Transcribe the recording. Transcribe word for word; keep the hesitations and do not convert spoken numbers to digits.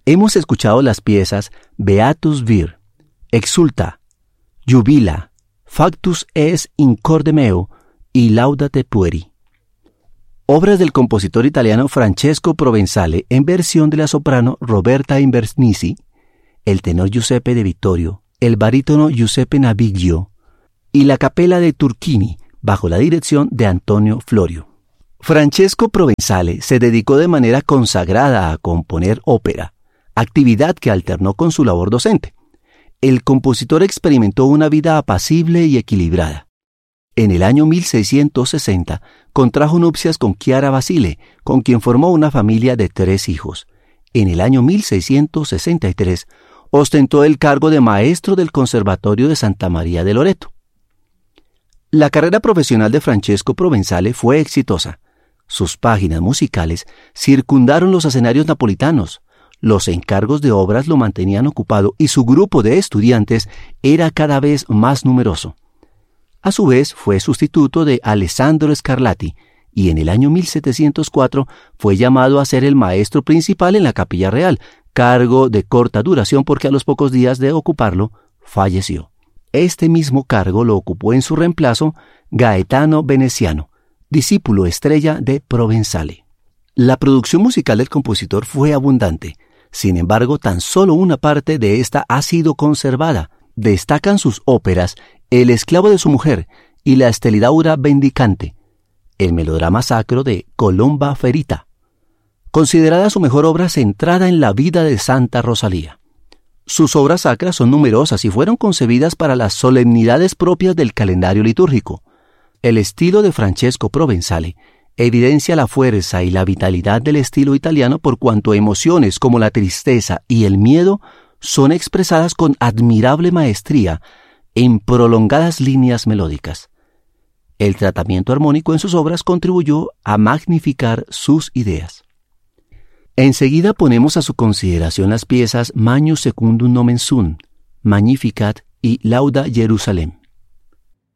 Hemos escuchado las piezas Beatus Vir, Exulta, Jubila, Factus es incorde meo y Laudate pueri. Obras del compositor italiano Francesco Provenzale en versión de la soprano Roberta Invernizzi, el tenor Giuseppe De Vittorio, el barítono Giuseppe Naviglio y la capella de Turchini bajo la dirección de Antonio Florio. Francesco Provenzale se dedicó de manera consagrada a componer ópera, actividad que alternó con su labor docente. El compositor experimentó una vida apacible y equilibrada. En el año mil seiscientos sesenta contrajo nupcias con Chiara Basile, con quien formó una familia de tres hijos. En el año mil seiscientos sesenta y tres ostentó el cargo de maestro del Conservatorio de Santa María de Loreto. La carrera profesional de Francesco Provenzale fue exitosa. Sus páginas musicales circundaron los escenarios napolitanos. Los encargos de obras lo mantenían ocupado y su grupo de estudiantes era cada vez más numeroso. A su vez, fue sustituto de Alessandro Scarlatti y en el año mil setecientos cuatro fue llamado a ser el maestro principal en la Capilla Real, cargo de corta duración porque a los pocos días de ocuparlo falleció. Este mismo cargo lo ocupó en su reemplazo Gaetano Veneziano, discípulo estrella de Provenzale. La producción musical del compositor fue abundante. Sin embargo, tan solo una parte de esta ha sido conservada. Destacan sus óperas El esclavo de su mujer y La Stelidaura Vendicante, el melodrama sacro de Colomba Ferita, considerada su mejor obra centrada en la vida de Santa Rosalía. Sus obras sacras son numerosas y fueron concebidas para las solemnidades propias del calendario litúrgico. El estilo de Francesco Provenzale evidencia la fuerza y la vitalidad del estilo italiano por cuanto emociones como la tristeza y el miedo son expresadas con admirable maestría en prolongadas líneas melódicas. El tratamiento armónico en sus obras contribuyó a magnificar sus ideas. Enseguida ponemos a su consideración las piezas Magnus Secundum Nomen Sum, Magnificat y Lauda Jerusalem.